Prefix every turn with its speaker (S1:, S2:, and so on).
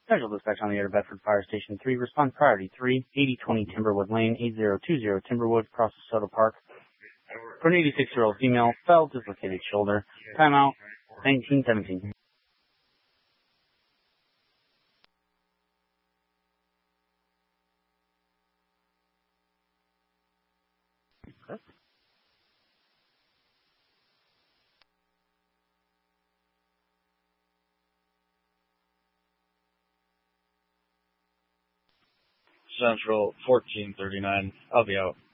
S1: Special dispatch on the air to Bedford Fire Station 3. Response priority 3, 8020 Timberwood Lane, 8020 Timberwood, across the Soda Park. For an 86-year-old female, fell, dislocated shoulder. Timeout, 1917.
S2: Central 1439. I'll be out.